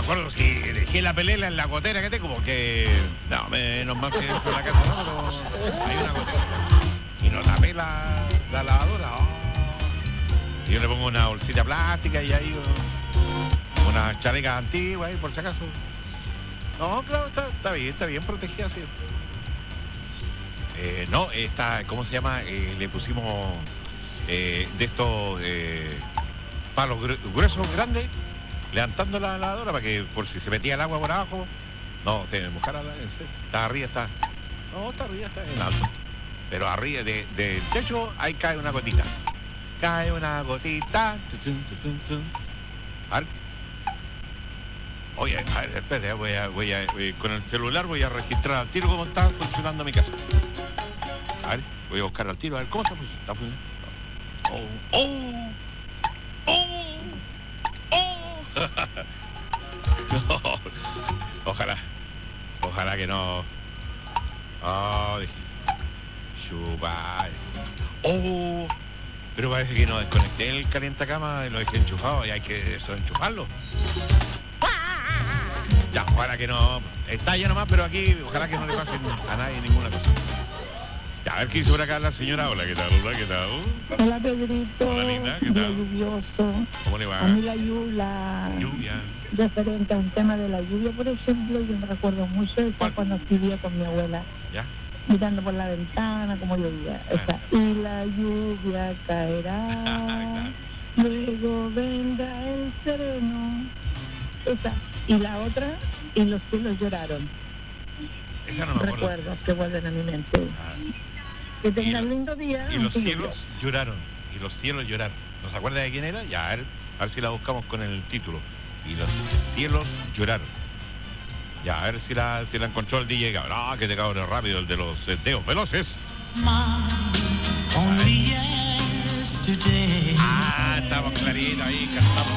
acuerdo si dejé la pelela en la gotera que tengo, porque no, menos mal que dentro de la casa no, pero hay una gotera. Y no tapé la lavadora. Y yo le pongo una bolsita plástica y ahí una chaleca antigua ahí por si acaso. No, claro, está bien protegida así. No, está, ¿cómo se llama? Le pusimos de estos palos gruesos, grandes, levantando la lavadora para que por si se metía el agua por abajo, no, se mojara está arriba, está en alto. Pero arriba del techo, ahí cae una gotita. Cae una gotita. A ver. Oye, a ver, espérate, voy a con el celular voy a registrar al tiro cómo está funcionando mi casa. A ver, voy a buscar al tiro, a ver cómo está funcionando. No, ojalá que no. Chupa. Pero parece que no desconecté el calientacama y lo dejé enchufado y hay que desenchufarlo. Ya, ojalá que no. Está ya nomás, pero aquí ojalá que no le pase a nadie ninguna cosa. Ya, a ver qué hizo por acá la señora. Hola, ¿qué tal? Hola, Pedrito. Hola, linda, ¿qué día tal? lluvioso. ¿Cómo le va? A mí la lluvia. Referente a un tema de la lluvia, por ejemplo, yo me recuerdo mucho esa ¿Cuál? cuando vivía con mi abuela. ¿Ya? Mirando por la ventana como llovía. Esa. Y la lluvia caerá. Luego vendrá el sereno. Esa. Y la otra, y los cielos lloraron. Esa no me acuerdo. Recuerdos que vuelven a mi mente. Que tengan lindo día. Y los cielos lloraron. Y los cielos lloraron. ¿No se acuerda de quién era? Ya, a ver si la buscamos con el título. Y los cielos lloraron. Ya, a ver si la encontró el DJ Cabra. Ah, que te cabrón rápido, el de los dedos veloces. Estamos claritos ahí, cantamos.